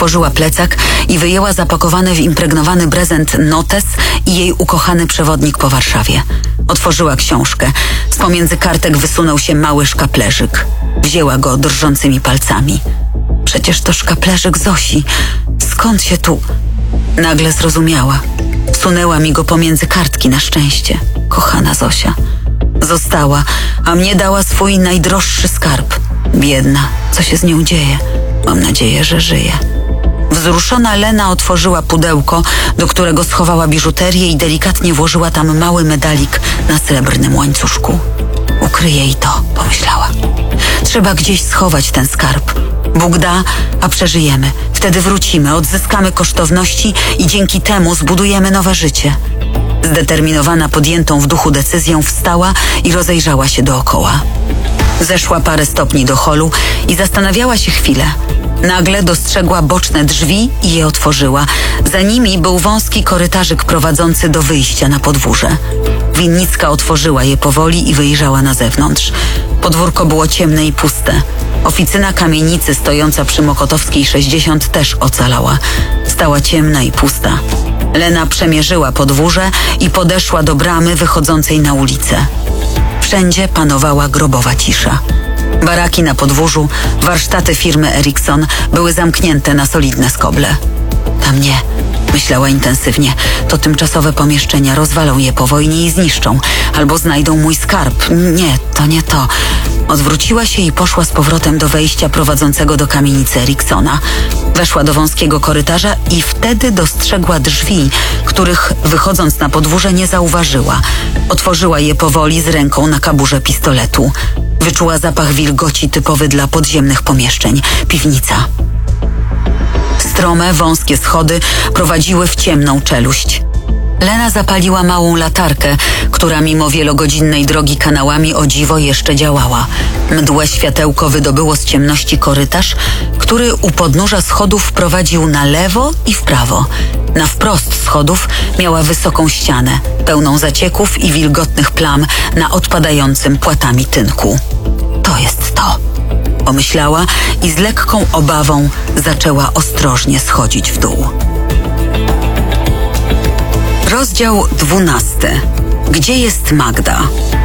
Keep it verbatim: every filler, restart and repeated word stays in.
Otworzyła plecak i wyjęła zapakowany w impregnowany prezent notes i jej ukochany przewodnik po Warszawie. Otworzyła książkę. Z pomiędzy kartek wysunął się mały szkaplerzyk. Wzięła go drżącymi palcami. Przecież to szkaplerzyk Zosi. Skąd się tu... Nagle zrozumiała. Wsunęła mi go pomiędzy kartki na szczęście. Kochana Zosia. Została, a mnie dała swój najdroższy skarb. Biedna, co się z nią dzieje? Mam nadzieję, że żyje. Wzruszona Lena otworzyła pudełko, do którego schowała biżuterię i delikatnie włożyła tam mały medalik na srebrnym łańcuszku. Ukryje i to, pomyślała. Trzeba gdzieś schować ten skarb. Bóg da, a przeżyjemy. Wtedy wrócimy, odzyskamy kosztowności i dzięki temu zbudujemy nowe życie. Zdeterminowana podjętą w duchu decyzją wstała i rozejrzała się dookoła. Zeszła parę stopni do holu i zastanawiała się chwilę. Nagle dostrzegła boczne drzwi i je otworzyła. Za nimi był wąski korytarzyk prowadzący do wyjścia na podwórze. Winnicka otworzyła je powoli i wyjrzała na zewnątrz. Podwórko było ciemne i puste. Oficyna kamienicy stojąca przy Mokotowskiej sześćdziesiąt też ocalała. Stała ciemna i pusta. Lena przemierzyła podwórze i podeszła do bramy wychodzącej na ulicę. Wszędzie panowała grobowa cisza. Baraki na podwórzu, warsztaty firmy Ericsson były zamknięte na solidne skoble. Tam nie, myślała intensywnie. To tymczasowe pomieszczenia, rozwalą je po wojnie i zniszczą. Albo znajdą mój skarb. Nie, to nie to. Odwróciła się i poszła z powrotem do wejścia prowadzącego do kamienicy Ericssona. Weszła do wąskiego korytarza i wtedy dostrzegła drzwi, których wychodząc na podwórze nie zauważyła. Otworzyła je powoli z ręką na kaburze pistoletu. Wyczuła zapach wilgoci typowy dla podziemnych pomieszczeń. Piwnica. Strome, wąskie schody prowadziły w ciemną czeluść. Lena zapaliła małą latarkę, która mimo wielogodzinnej drogi kanałami o dziwo jeszcze działała. Mdłe światełko wydobyło z ciemności korytarz, który u podnóża schodów prowadził na lewo i w prawo. Na wprost schodów miała wysoką ścianę, pełną zacieków i wilgotnych plam na odpadającym płatami tynku. To jest to, pomyślała i z lekką obawą zaczęła ostrożnie schodzić w dół. Rozdział dwunasty. Gdzie jest Magda?